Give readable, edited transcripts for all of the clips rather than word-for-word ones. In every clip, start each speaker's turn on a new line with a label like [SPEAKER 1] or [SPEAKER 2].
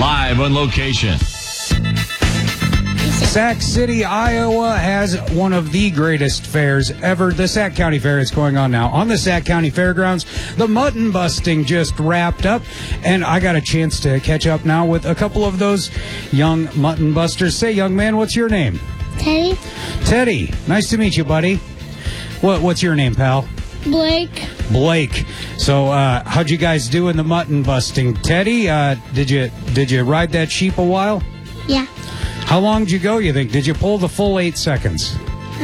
[SPEAKER 1] Live on location.
[SPEAKER 2] Sac City, Iowa has one of the greatest fairs ever. The Sac County Fair is going on now. On the Sac County Fairgrounds, the mutton busting just wrapped up, and I got a chance to catch up now with a couple of those young mutton busters. Say, young man, what's your name?
[SPEAKER 3] Teddy.
[SPEAKER 2] Teddy. Nice to meet you, buddy. What's your name, pal?
[SPEAKER 3] Blake.
[SPEAKER 2] Blake. So, how'd you guys do in the mutton busting? Teddy, did you ride that sheep a while?
[SPEAKER 3] Yeah.
[SPEAKER 2] How long did you go, you think? Did you pull the full 8 seconds?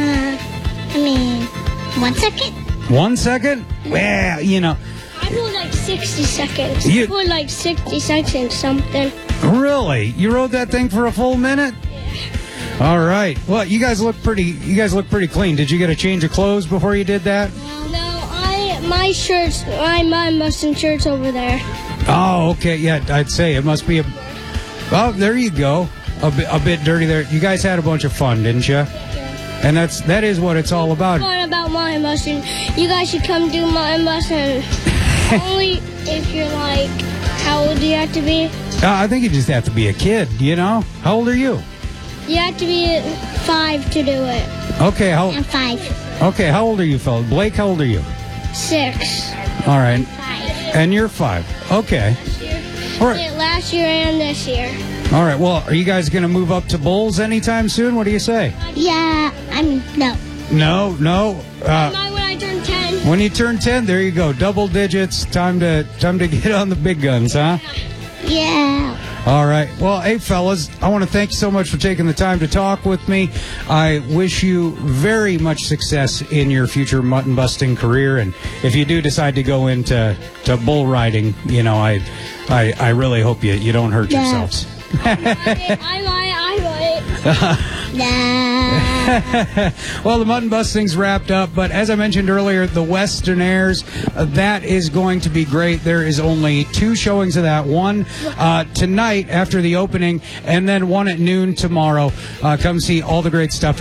[SPEAKER 3] 1 second?
[SPEAKER 2] 1 second? Well, you know.
[SPEAKER 3] I pulled like 60 seconds.
[SPEAKER 2] You-
[SPEAKER 3] I pulled like 60 seconds something.
[SPEAKER 2] Really? You rode that thing for a full minute? All right. Well, you guys look pretty clean. Did you get a change of clothes before you did that?
[SPEAKER 3] No, my busting shirt's over there.
[SPEAKER 2] Oh, okay. Yeah, I'd say it must be oh, there you go. A bit dirty there. You guys had a bunch of fun, didn't you? And that is what it's all about.
[SPEAKER 3] Fun about mutton busting. You guys should come do mutton busting. Only if you're like, how old do you have to be?
[SPEAKER 2] I think you just have to be a kid, you know? How old are you?
[SPEAKER 3] You have to be 5 to do it.
[SPEAKER 2] Okay,
[SPEAKER 3] I'm 5.
[SPEAKER 2] Okay, how old are you, fella? Blake, how old are you?
[SPEAKER 3] 6.
[SPEAKER 2] All right.
[SPEAKER 3] 5.
[SPEAKER 2] And you're 5. Okay. All right.
[SPEAKER 3] Did it last year and this year.
[SPEAKER 2] All right. Well, are you guys going to move up to bowls anytime soon? What do you say?
[SPEAKER 3] Yeah, no.
[SPEAKER 2] No.
[SPEAKER 3] When I turn 10.
[SPEAKER 2] When you turn 10, there you go. Double digits. Time to get on the big guns, huh?
[SPEAKER 3] Yeah.
[SPEAKER 2] All right. Well, hey, fellas, I want to thank you so much for taking the time to talk with me. I wish you very much success in your future mutton busting career. And if you do decide to go into bull riding, you know, I really hope you don't hurt yourselves.
[SPEAKER 3] I might.
[SPEAKER 2] Well, the mutton busting's wrapped up, but as I mentioned earlier, the Western Airs, that is going to be great. There is only 2 showings of that. One tonight after the opening, and then one at noon tomorrow. Come see all the great stuff